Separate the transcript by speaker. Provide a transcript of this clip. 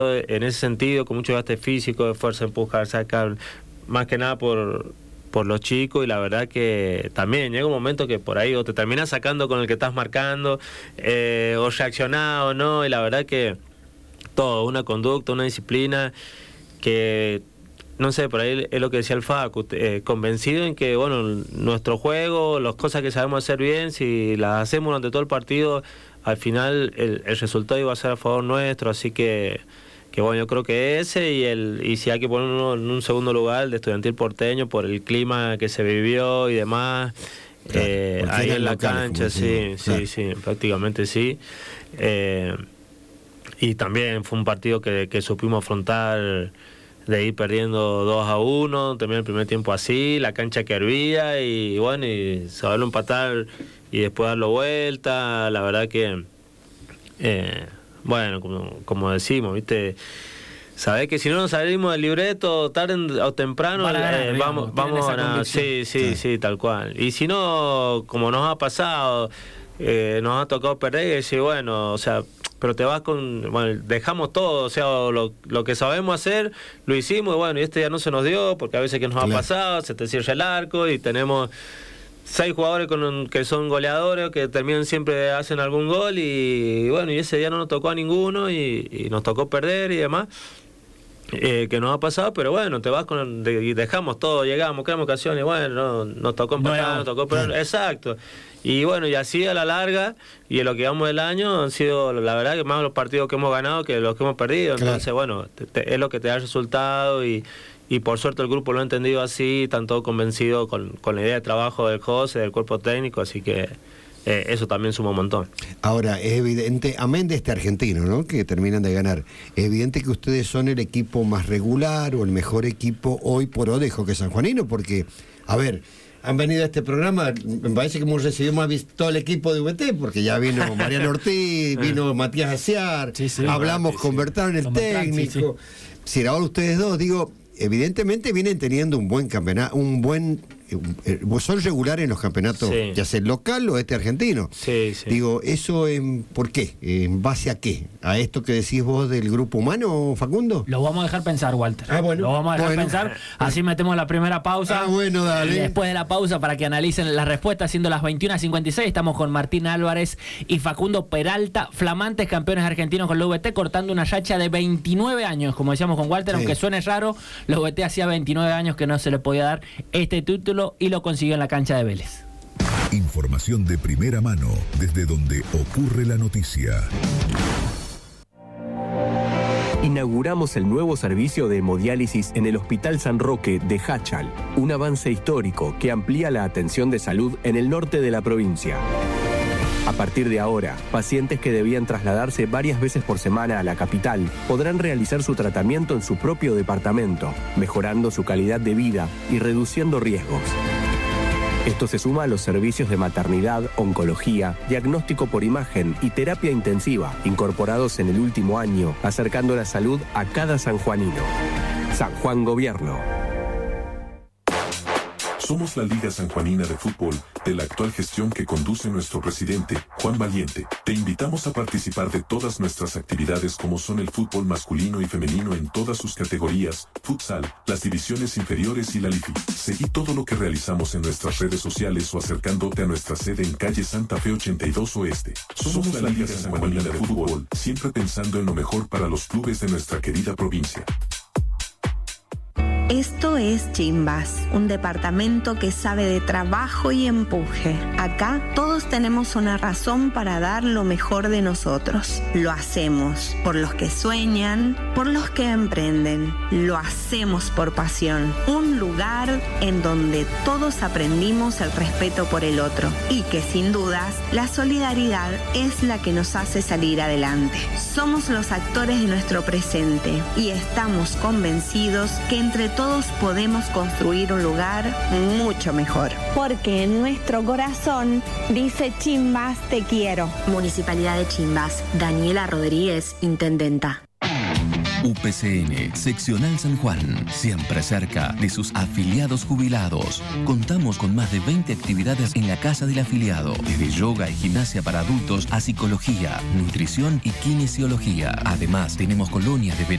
Speaker 1: en ese sentido, con mucho gasto físico, de fuerza, empujar, sacar, más que nada por los chicos, y la verdad que también llega un momento que por ahí o te terminas sacando con el que estás marcando, o reaccionás o no, y la verdad que todo, una conducta, una disciplina que, no sé, por ahí es lo que decía el Facu, convencido en que, bueno, nuestro juego, las cosas que sabemos hacer bien, si las hacemos durante todo el partido, al final el resultado iba a ser a favor nuestro, así que bueno, yo creo que ese y si hay que ponerlo en un segundo lugar, el de Estudiantil Porteño, por el clima que se vivió y demás, claro, ahí en la cancha, sí, claro. Sí, prácticamente sí. Y también fue un partido que supimos afrontar, de ir perdiendo 2-1, terminar el primer tiempo así, la cancha que hervía, y bueno, y saberlo empatar y después darlo vuelta, la verdad que... bueno, como decimos, ¿viste? Sabés que si no nos salimos del libreto tarde o temprano, vamos a ganar. Sí, tal cual. Y si no, como nos ha pasado, nos ha tocado perder, y decir, bueno, o sea, pero te vas con... Bueno, dejamos todo, o sea, lo que sabemos hacer, lo hicimos, y bueno, y ya no se nos dio, porque a veces que nos ha pasado, se te cierra el arco, y tenemos 6 jugadores que son goleadores, que terminan siempre, hacen algún gol, y bueno, y ese día no nos tocó a ninguno, y nos tocó perder y demás, que nos ha pasado, pero bueno, te vas y dejamos todo, llegamos, creamos ocasiones, bueno, nos tocó empatar, nos tocó perder, exacto, y bueno, y así a la larga, y en lo que vamos del año, han sido, la verdad, que más los partidos que hemos ganado que los que hemos perdido, entonces bueno, es lo que te da el resultado, y por suerte el grupo lo ha entendido así, están todos convencidos con la idea de trabajo del José, del cuerpo técnico, así que eso también suma un montón.
Speaker 2: Ahora, es evidente, amén de este argentino, ¿no?, que terminan de ganar, es evidente que ustedes son el equipo más regular o el mejor equipo hoy por hoy de hockey sanjuanino, porque, a ver, han venido a este programa, me parece que hemos recibido más todo el equipo de VT, porque ya vino Mariano Ortiz, vino Matías Aciar, hablamos con Bertrán, el técnico. Si ahora ustedes dos, digo, evidentemente vienen teniendo un buen campeonato, son regulares en los campeonatos, ya sea el local o argentino. Digo, ¿eso por qué? ¿En base a qué? ¿A esto que decís vos del grupo humano, Facundo?
Speaker 3: Lo vamos a dejar pensar, Walter.
Speaker 2: Bueno.
Speaker 3: Lo vamos a dejar pensar, así metemos la primera pausa.
Speaker 2: Bueno, dale.
Speaker 3: Y después de la pausa, para que analicen las respuestas, siendo las 21:56, estamos con Martín Álvarez y Facundo Peralta, flamantes campeones argentinos con la VT, cortando una racha de 29 años, como decíamos con Walter, aunque suene raro, la VT hacía 29 años que no se le podía dar este título, y lo consiguió en la cancha de Vélez.
Speaker 4: Información de primera mano desde donde ocurre la noticia.
Speaker 5: Inauguramos el nuevo servicio de hemodiálisis en el Hospital San Roque de Jáchal, un avance histórico que amplía la atención de salud en el norte de la provincia. A partir de ahora, pacientes que debían trasladarse varias veces por semana a la capital podrán realizar su tratamiento en su propio departamento, mejorando su calidad de vida y reduciendo riesgos. Esto se suma a los servicios de maternidad, oncología, diagnóstico por imagen y terapia intensiva incorporados en el último año, acercando la salud a cada sanjuanino. San Juan Gobierno.
Speaker 6: Somos la Liga Sanjuanina de Fútbol, de la actual gestión que conduce nuestro presidente, Juan Valiente. Te invitamos a participar de todas nuestras actividades, como son el fútbol masculino y femenino en todas sus categorías, futsal, las divisiones inferiores y la LIFI. Seguí todo lo que realizamos en nuestras redes sociales o acercándote a nuestra sede en calle Santa Fe 82 Oeste. Somos la Liga Sanjuanina de Fútbol, siempre pensando en lo mejor para los clubes de nuestra querida provincia.
Speaker 7: Esto es Chimbas, un departamento que sabe de trabajo y empuje. Acá todos tenemos una razón para dar lo mejor de nosotros. Lo hacemos por los que sueñan, por los que emprenden. Lo hacemos por pasión. Un lugar en donde todos aprendimos el respeto por el otro y que sin dudas la solidaridad es la que nos hace salir adelante. Somos los actores de nuestro presente y estamos convencidos que entre todos podemos construir un lugar mucho mejor.
Speaker 8: Porque en nuestro corazón dice Chimbas, te quiero.
Speaker 9: Municipalidad de Chimbas. Daniela Rodríguez, intendenta. UPCN, Seccional San Juan, siempre cerca de sus afiliados jubilados. Contamos con más de 20 actividades en la casa del afiliado, desde yoga y gimnasia para adultos a psicología, nutrición y kinesiología. Además, tenemos colonias de verano